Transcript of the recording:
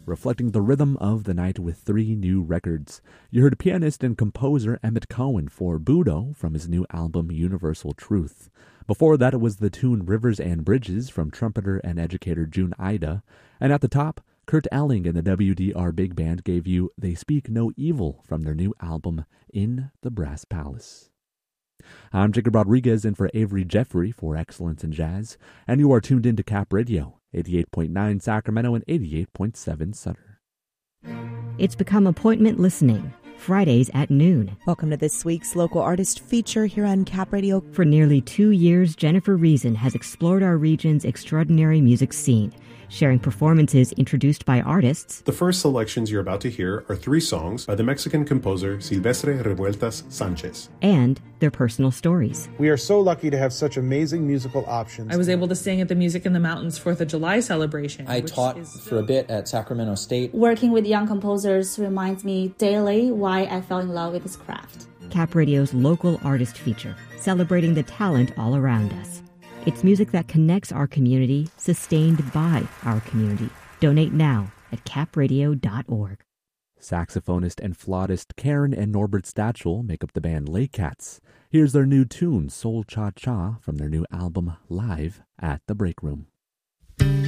reflecting the rhythm of the night with 3 new records. You heard pianist and composer Emmett Cohen for Budo from his new album Universal Truth. Before that, it was the tune Rivers and Bridges from trumpeter and educator June Ida. And at the top, Kurt Elling and the WDR Big Band gave you They Speak No Evil from their new album In the Brass Palace. I'm Jacob Rodriguez in for Avery Jeffrey for Excellence in Jazz, and you are tuned in to Cap Radio, 88.9 Sacramento and 88.7 Sutter. It's become appointment listening, Fridays at noon. Welcome to this week's local artist feature here on Cap Radio. For nearly 2 years, Jennifer Reason has explored our region's extraordinary music scene, sharing performances introduced by artists. The first selections you're about to hear are 3 songs by the Mexican composer Silvestre Revueltas Sanchez. And their personal stories. We are so lucky to have such amazing musical options. I was able to sing at the Music in the Mountains 4th of July celebration. I taught for a bit at Sacramento State. Working with young composers reminds me daily why I fell in love with this craft. Cap Radio's local artist feature, celebrating the talent all around us. It's music that connects our community, sustained by our community. Donate now at capradio.org. Saxophonist and flautist Karen and Norbert Stachel make up the band Lake Cats. Here's their new tune, Soul Cha Cha, from their new album Live at the Break Room.